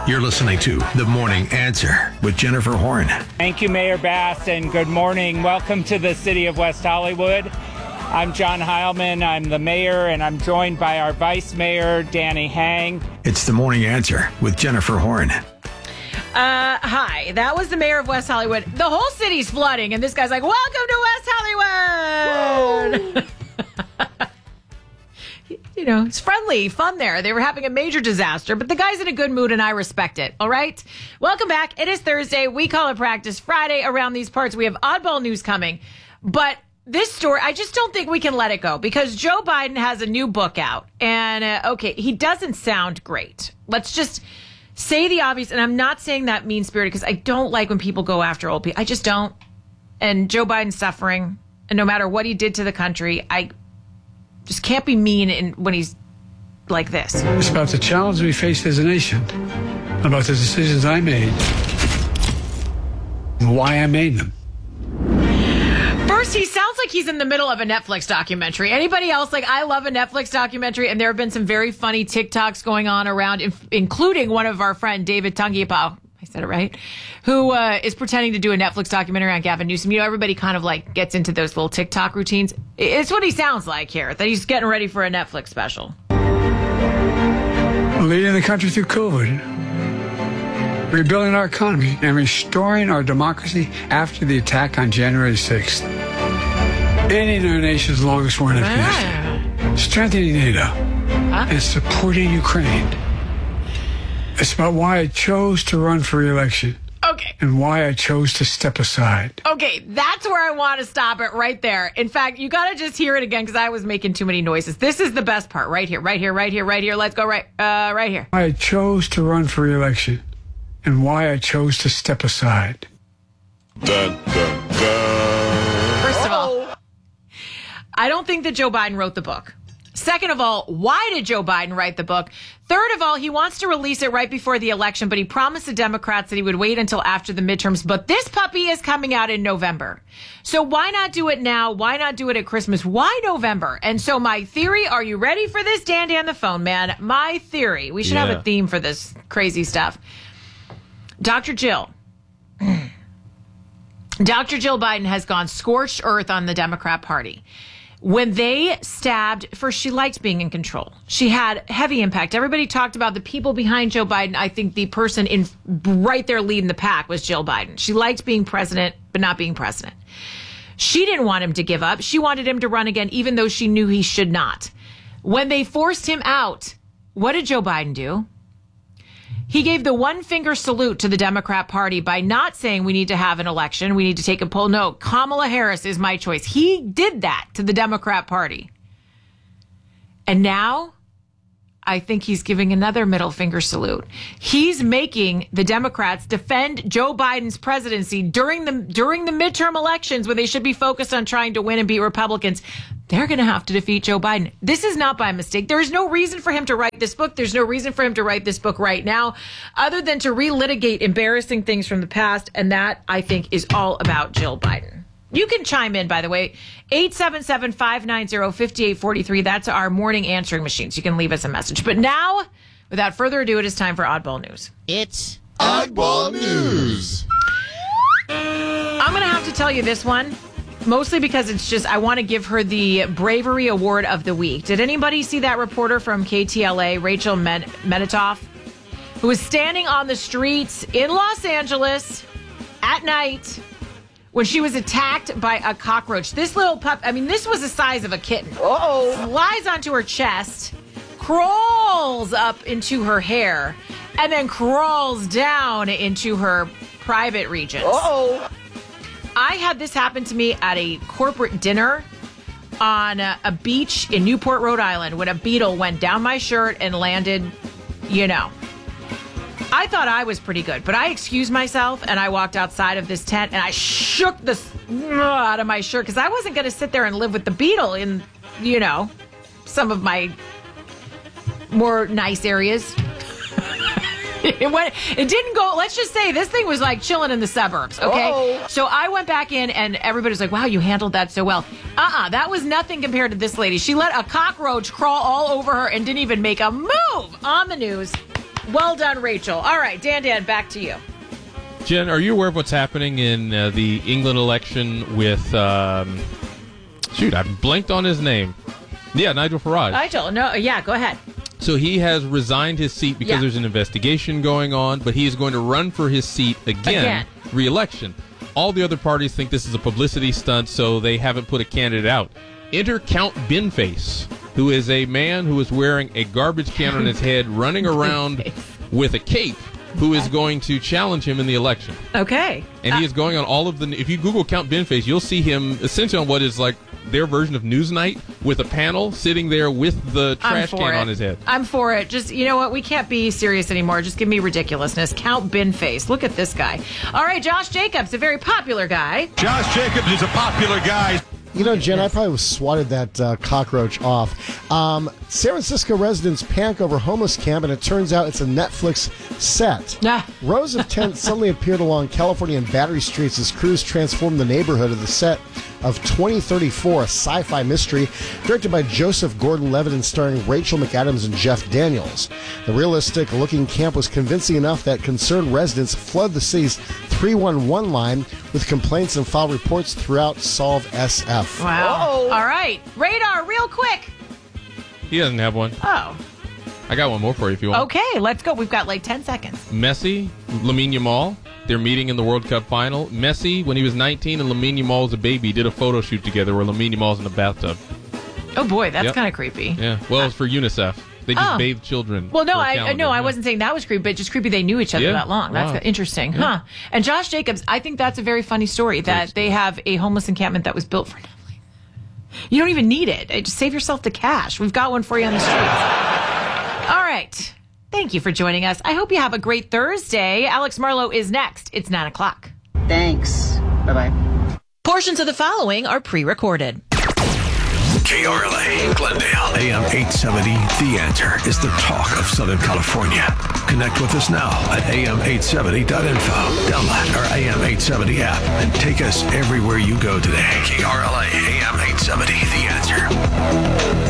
You're listening to The Morning Answer with Jennifer Horn. Thank you, Mayor Bass, and good morning. Welcome to the city of West Hollywood. I'm John Heilman. I'm the mayor, and I'm joined by our vice mayor, Danny Hang. It's The Morning Answer with Jennifer Horn. Hi, that was the mayor of West Hollywood. The whole city's flooding, and this guy's like, welcome to West Hollywood! You know, it's friendly, fun there. They were having a major disaster, but the guy's in a good mood, and I respect it, all right? Welcome back. It is Thursday. We call it Practice Friday around these parts. We have oddball news coming, but this story, I just don't think we can let it go because Joe Biden has a new book out, and, okay, he doesn't sound great. Let's just say the obvious, and I'm not saying that mean-spirited because I don't like when people go after old people. I just don't. And Joe Biden's suffering, and no matter what he did to the country, I just can't be mean when he's like this. It's about the challenge we face as a nation, about the decisions I made, and why I made them. First, he sounds like he's in the middle of a Netflix documentary. Anybody else? Like, I love a Netflix documentary, and there have been some very funny TikToks going on around, including one of our friend, David Tungiapao, I said it right, who is pretending to do a Netflix documentary on Gavin Newsom. You know, everybody kind of like gets into those little TikTok routines. It's what he sounds like here, that he's getting ready for a Netflix special. Leading the country through COVID, rebuilding our economy, and restoring our democracy after the attack on January 6th. Ending our nation's longest war in Afghanistan. Strengthening NATO. And supporting Ukraine. It's about why I chose to run for re-election. Okay. And why I chose to step aside. Okay, that's where I want to stop it right there. In fact, you got to just hear it again because I was making too many noises. This is the best part right here, right here, right here, right here. Let's go right here. I chose to run for re-election and why I chose to step aside. Dun, dun, dun. First of all, I don't think that Joe Biden wrote the book. Second of all, why did Joe Biden write the book? Third of all, he wants to release it right before the election, but he promised the Democrats that he would wait until after the midterms. But this puppy is coming out in November. So why not do it now? Why not do it at Christmas? Why November? And so my theory, are you ready for this? Dandy on the phone, man. My theory, we should have a theme for this crazy stuff. Dr. Jill Biden has gone scorched earth on the Democrat Party. When they stabbed, first, she liked being in control. She had heavy impact. Everybody talked about the people behind Joe Biden. I think the person in right there leading the pack was Jill Biden. She liked being president, but not being president. She didn't want him to give up. She wanted him to run again, even though she knew he should not. When they forced him out, what did Joe Biden do? He gave the one-finger salute to the Democrat Party by not saying we need to have an election, we need to take a poll. No, Kamala Harris is my choice. He did that to the Democrat Party. And now I think he's giving another middle finger salute. He's making the Democrats defend Joe Biden's presidency during the midterm elections when they should be focused on trying to win and beat Republicans. They're going to have to defeat Joe Biden. This is not by mistake. There is no reason for him to write this book. There's no reason for him to write this book right now other than to relitigate embarrassing things from the past. And that, I think, is all about Jill Biden. You can chime in, by the way, 877-590-5843. That's our morning answering machine. So you can leave us a message. But now, without further ado, it is time for Oddball News. It's Oddball News. I'm going to have to tell you this one, mostly because it's just, I want to give her the Bravery Award of the Week. Did anybody see that reporter from KTLA, Rachel Medetoff, who was standing on the streets in Los Angeles at night when she was attacked by a cockroach? This little pup, I mean, this was the size of a kitten. Flies onto her chest, crawls up into her hair, and then crawls down into her private regions. I had this happen to me at a corporate dinner on a beach in Newport, Rhode Island, when a beetle went down my shirt and landed, you know. I thought I was pretty good, but I excused myself and I walked outside of this tent and I shook the out of my shirt because I wasn't going to sit there and live with the beetle in, you know, some of my more nice areas. It didn't go, let's just say this thing was like chilling in the suburbs, okay? Uh-oh. So I went back in and everybody's like, wow, you handled that so well. That was nothing compared to this lady. She let a cockroach crawl all over her and didn't even make a move on the news. Well done, Rachel. All right, Dan, back to you. Jen, are you aware of what's happening in the England election with, I blanked on his name. Yeah, Nigel Farage. Go ahead. So he has resigned his seat because there's an investigation going on, but he is going to run for his seat again. Re-election. All the other parties think this is a publicity stunt, so they haven't put a candidate out. Enter Count Binface, who is a man who is wearing a garbage can on his head, running around with a cape, who is going to challenge him in the election. Okay. And he is going on all of the... If you Google Count Binface, you'll see him essentially on what is like their version of Newsnight, with a panel sitting there with the trash can on his head. I'm for it. Just, you know what? We can't be serious anymore. Just give me ridiculousness. Count Binface. Look at this guy. All right, Josh Jacobs, a very popular guy. Josh Jacobs is a popular guy. You know, Jen, I probably swatted that cockroach off. San Francisco residents panic over homeless camp, and it turns out it's a Netflix set. Rows of tents suddenly appeared along California and Battery Streets as crews transformed the neighborhood of the set of 2034, a sci-fi mystery directed by Joseph Gordon-Levitt and starring Rachel McAdams and Jeff Daniels. The realistic-looking camp was convincing enough that concerned residents flooded the city's 311 line with complaints and filed reports throughout Solve SF. Wow. Whoa. All right. Radar, real quick. He doesn't have one. Oh. I got one more for you if you want. Okay, let's go. We've got like 10 seconds. Messi, Lamine Yamal, they're meeting in the World Cup final. Messi, when he was 19 and Lamine Yamal was a baby, did a photo shoot together where Lamine Yamal's in a bathtub. Oh, boy, that's kind of creepy. Yeah, well, it's for UNICEF. They just bathe children. Well, no, I wasn't saying that was creepy, but just creepy they knew each other that long. That's interesting. Huh. And Josh Jacobs, I think that's a very funny story that they have a homeless encampment that was built for nothing. You don't even need it. Just save yourself the cash. We've got one for you on the streets. All right. Thank you for joining us. I hope you have a great Thursday. Alex Marlowe is next. It's 9 o'clock. Thanks. Bye-bye. Portions of the following are pre-recorded. KRLA, Glendale, AM 870. The Answer is the talk of Southern California. Connect with us now at am870.info. Download our AM 870 app and take us everywhere you go today. KRLA, AM 870. The Answer.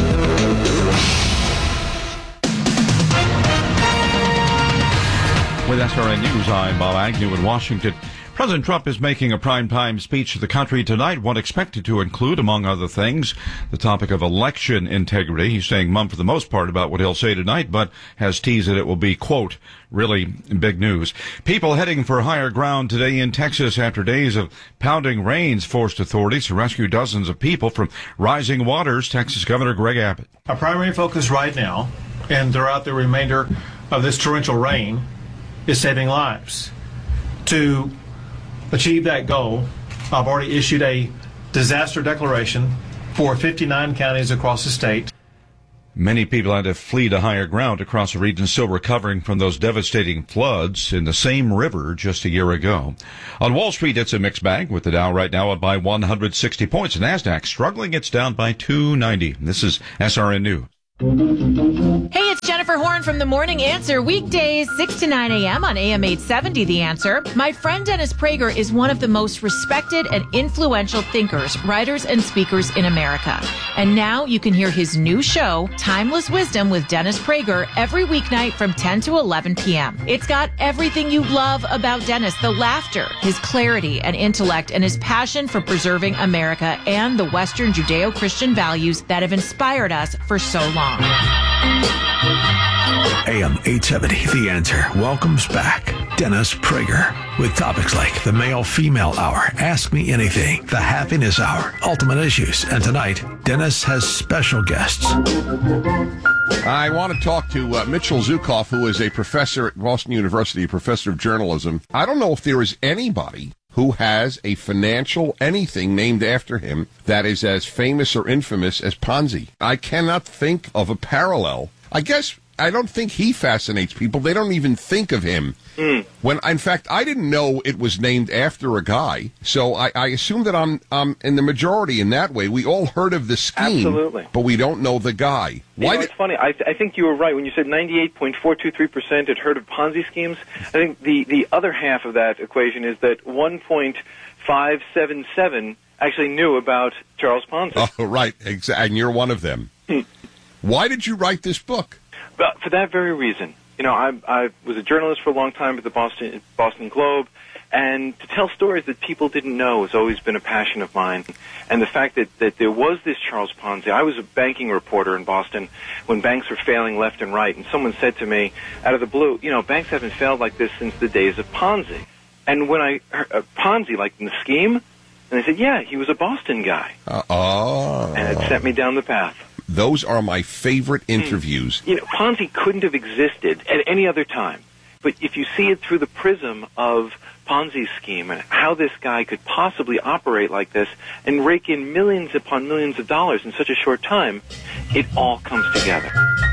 With SRN News, I'm Bob Agnew in Washington. President Trump is making a primetime speech to the country tonight, one expected to include, among other things, the topic of election integrity. He's staying mum for the most part about what he'll say tonight, but has teased that it will be, quote, really big news. People heading for higher ground today in Texas after days of pounding rains forced authorities to rescue dozens of people from rising waters. Texas Governor Greg Abbott. Our primary focus right now and throughout the remainder of this torrential rain is saving lives. To achieve that goal, I've already issued a disaster declaration for 59 counties across the state. Many people had to flee to higher ground across the region, still recovering from those devastating floods in the same river just a year ago. On Wall Street, it's a mixed bag, with the Dow right now up by 160 points. NASDAQ struggling, it's down by 290. This is SRN News. Hey, it's Jennifer Horn from The Morning Answer, weekdays 6 to 9 a.m. on AM 870, The Answer. My friend Dennis Prager is one of the most respected and influential thinkers, writers, and speakers in America. And now you can hear his new show, Timeless Wisdom with Dennis Prager, every weeknight from 10 to 11 p.m. It's got everything you love about Dennis, the laughter, his clarity and intellect, and his passion for preserving America and the Western Judeo-Christian values that have inspired us for so long. AM 870, The Answer welcomes back Dennis Prager with topics like the Male-Female Hour, Ask Me Anything, the Happiness Hour, Ultimate Issues, and tonight, Dennis has special guests. I want to talk to Mitchell Zukoff, who is a professor at Boston University, a professor of journalism. I don't know if there is anybody who has a financial anything named after him that is as famous or infamous as Ponzi. I cannot think of a parallel. I guess I don't think he fascinates people. They don't even think of him. When, in fact, I didn't know it was named after a guy, so I assume that I'm in the majority in that way. We all heard of the scheme, absolutely, but we don't know the guy. Why? It's funny. I think you were right when you said 98.423% had heard of Ponzi schemes. I think the other half of that equation is that 1.577 actually knew about Charles Ponzi. Oh, right. And you're one of them. Why did you write this book? For that very reason. I was a journalist for a long time at the Boston Globe, and to tell stories that people didn't know has always been a passion of mine. And the fact that there was this Charles Ponzi, I was a banking reporter in Boston when banks were failing left and right, and someone said to me out of the blue, banks haven't failed like this since the days of Ponzi. And when I heard Ponzi, like in the scheme, and they said, yeah, he was a Boston guy. And it sent me down the path. Those are my favorite interviews. Ponzi couldn't have existed at any other time. But if you see it through the prism of Ponzi's scheme and how this guy could possibly operate like this and rake in millions upon millions of dollars in such a short time, it all comes together.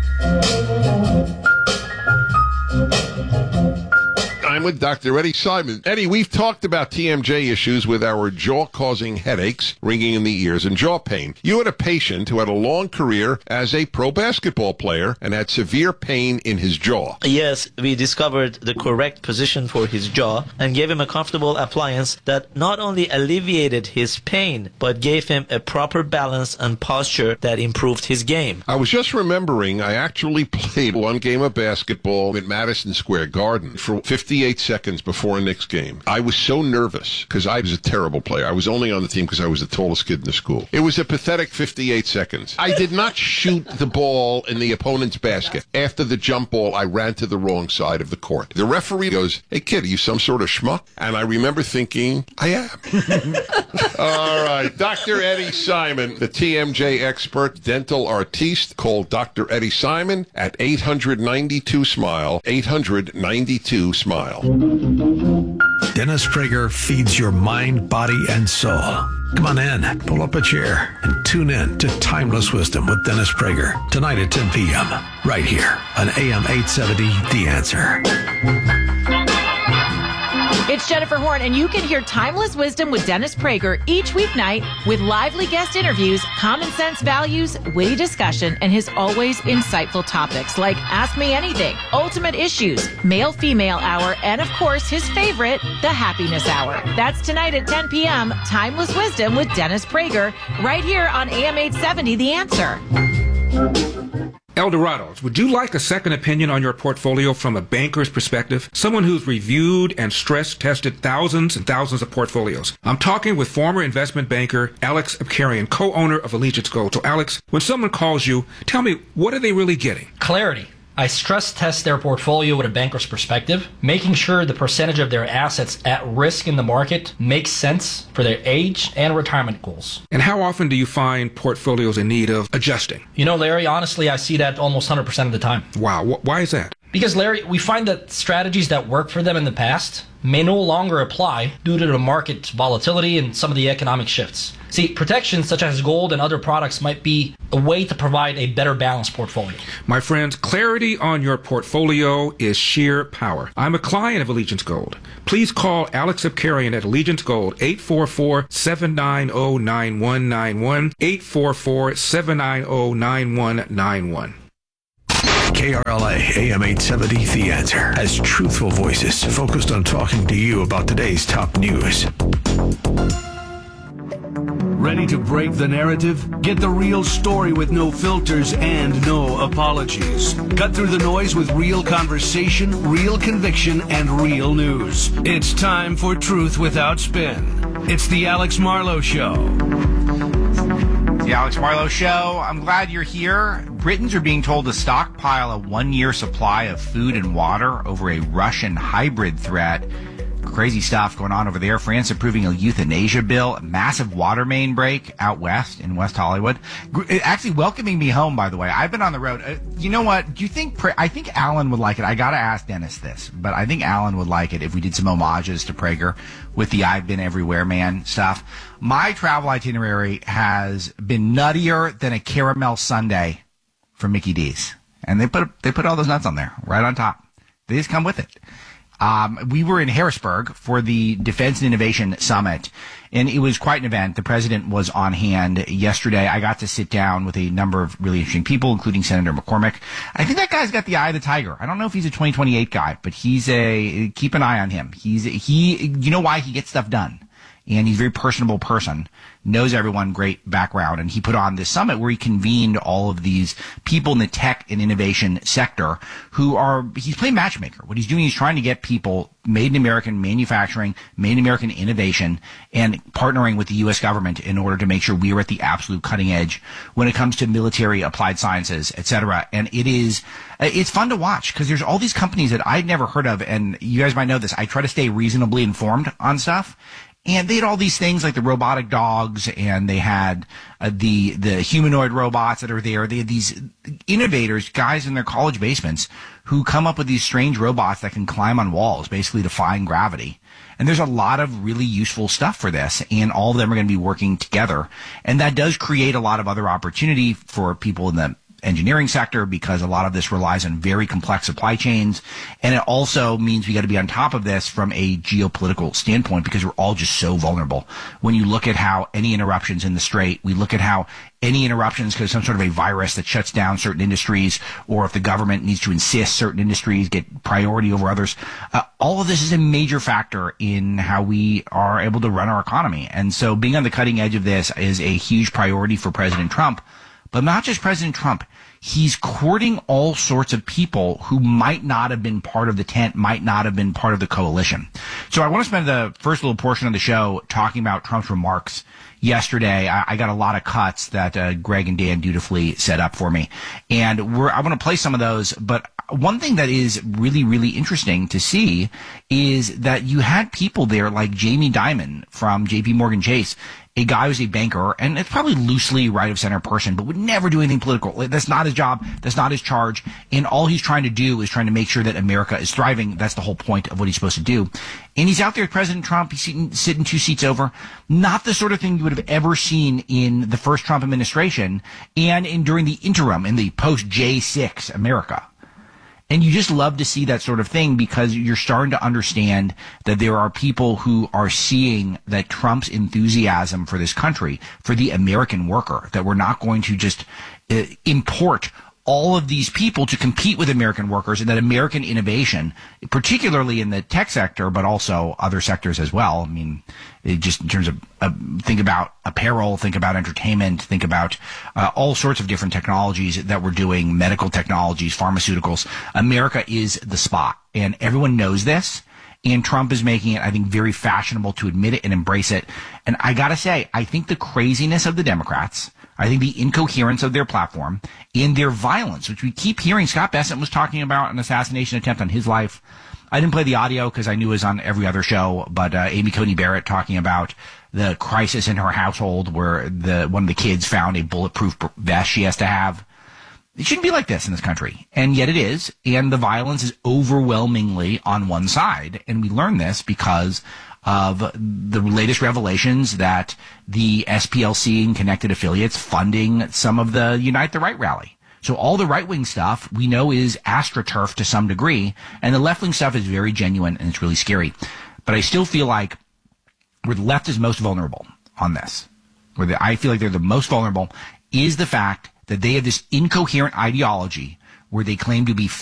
I'm with Dr. Eddie Simon. Eddie, we've talked about TMJ issues with our jaw-causing headaches, ringing in the ears, and jaw pain. You had a patient who had a long career as a pro basketball player and had severe pain in his jaw. Yes, we discovered the correct position for his jaw and gave him a comfortable appliance that not only alleviated his pain, but gave him a proper balance and posture that improved his game. I was just remembering I actually played one game of basketball at Madison Square Garden for 58 seconds before a Knicks game. I was so nervous because I was a terrible player. I was only on the team because I was the tallest kid in the school. It was a pathetic 58 seconds. I did not shoot the ball in the opponent's basket. After the jump ball, I ran to the wrong side of the court. The referee goes, "Hey, kid, are you some sort of schmuck?" And I remember thinking, I am. All right. Dr. Eddie Simon, the TMJ expert, dental artiste. Call Dr. Eddie Simon at 892-SMILE, 892-SMILE. Dennis Prager feeds your mind, body, and soul. Come on in, pull up a chair, and tune in to Timeless Wisdom with Dennis Prager tonight at 10 p.m. right here on AM 870, The Answer. It's Jennifer Horn, and you can hear Timeless Wisdom with Dennis Prager each weeknight with lively guest interviews, common sense values, witty discussion, and his always insightful topics like Ask Me Anything, Ultimate Issues, Male-Female Hour, and of course, his favorite, the Happiness Hour. That's tonight at 10 p.m., Timeless Wisdom with Dennis Prager, right here on AM 870, The Answer. Eldorados, would you like a second opinion on your portfolio from a banker's perspective? Someone who's reviewed and stress-tested thousands and thousands of portfolios. I'm talking with former investment banker Alex Abkarian, co-owner of Allegiance Gold. So, Alex, when someone calls you, tell me, what are they really getting? Clarity. I stress test their portfolio with a banker's perspective, making sure the percentage of their assets at risk in the market makes sense for their age and retirement goals. And how often do you find portfolios in need of adjusting? Larry, honestly, I see that almost 100% of the time. Wow. Why is that? Because, Larry, we find that strategies that worked for them in the past may no longer apply due to the market volatility and some of the economic shifts. See, protections such as gold and other products might be a way to provide a better balanced portfolio. My friends, clarity on your portfolio is sheer power. I'm a client of Allegiance Gold. Please call Alex Abkarian at Allegiance Gold, 844-790-9191, 844-790-9191. KRLA AM 870, The Answer, has truthful voices focused on talking to you about today's top news. Ready to break the narrative? Get the real story with no filters and no apologies. Cut through the noise with real conversation, real conviction, and real news. It's time for Truth Without Spin. It's the Alex Marlowe Show. The Alex Marlowe Show. I'm glad you're here. Britons are being told to stockpile a one-year supply of food and water over a Russian hybrid threat. Crazy stuff going on over there. France approving a euthanasia bill, a massive water main break out west in West Hollywood. Actually welcoming me home, by the way. I've been on the road. You know what? Do you think, I think Alan would like it. I got to ask Dennis this, but I think Alan would like it if we did some homages to Prager with the I've Been Everywhere Man stuff. My travel itinerary has been nuttier than a caramel sundae from Mickey D's. And they put all those nuts on there, right on top. They just come with it. We were in Harrisburg for the Defense and Innovation Summit, and it was quite an event. The president was on hand yesterday. I got to sit down with a number of really interesting people, including Senator McCormick. I think that guy's got the eye of the tiger. I don't know if he's a 2028 guy, but keep an eye on him. You know why he gets stuff done. And he's a very personable person knows everyone, great background. And he put on this summit where he convened all of these people in the tech and innovation sector he's playing matchmaker. What he's doing is trying to get people made in American manufacturing, made in American innovation, and partnering with the U.S. government in order to make sure we are at the absolute cutting edge when it comes to military, applied sciences, et cetera. And it's fun to watch because there's all these companies that I'd never heard of, and you guys might know this. I try to stay reasonably informed on stuff. And they had all these things like the robotic dogs, and they had the humanoid robots that are there. They had these innovators, guys in their college basements, who come up with these strange robots that can climb on walls, basically defying gravity. And there's a lot of really useful stuff for this, and all of them are going to be working together. And that does create a lot of other opportunity for people in the engineering sector because a lot of this relies on very complex supply chains. And it also means we got to be on top of this from a geopolitical standpoint because we're all just so vulnerable. When you look at how any interruptions in the Strait, we look at how any interruptions because some sort of a virus that shuts down certain industries, or if the government needs to insist certain industries get priority over others, all of this is a major factor in how we are able to run our economy. And so being on the cutting edge of this is a huge priority for President Trump. But not just President Trump. He's courting all sorts of people who might not have been part of the tent, might not have been part of the coalition. So I want to spend the first little portion of the show talking about Trump's remarks yesterday. I got a lot of cuts that Greg and Dan dutifully set up for me. And I want to play some of those. But one thing that is really, really interesting to see is that you had people there like Jamie Dimon from JP Morgan Chase, a guy who's a banker, and it's probably loosely right of center person, but would never do anything political. That's not his job. That's not his charge. And all he's trying to do is trying to make sure that America is thriving. That's the whole point of what he's supposed to do. And he's out there with President Trump. He's sitting 2 seats over. Not the sort of thing you would have ever seen in the first Trump administration and during the interim in the post J6 America. And you just love to see that sort of thing because you're starting to understand that there are people who are seeing that Trump's enthusiasm for this country, for the American worker, that we're not going to just import all of these people to compete with American workers, and that American innovation, particularly in the tech sector, but also other sectors as well. I mean, just in terms of think about apparel, think about entertainment, think about all sorts of different technologies that we're doing, medical technologies, pharmaceuticals. America is the spot, and everyone knows this. And Trump is making it, I think, very fashionable to admit it and embrace it. And I got to say, I think the craziness of the Democrats, I think the incoherence of their platform and their violence, which we keep hearing. Scott Bessent was talking about an assassination attempt on his life. I didn't play the audio because I knew it was on every other show, but Amy Coney Barrett talking about the crisis in her household where one of the kids found a bulletproof vest she has to have. It shouldn't be like this in this country, and yet it is, and the violence is overwhelmingly on one side, and we learn this because of the latest revelations that the SPLC and connected affiliates funding some of the Unite the Right rally. So all the right-wing stuff we know is AstroTurf to some degree, and the left-wing stuff is very genuine, and it's really scary. But I still feel like where the left is most vulnerable on this, I feel like they're the most vulnerable, is the fact that they have this incoherent ideology where they claim to be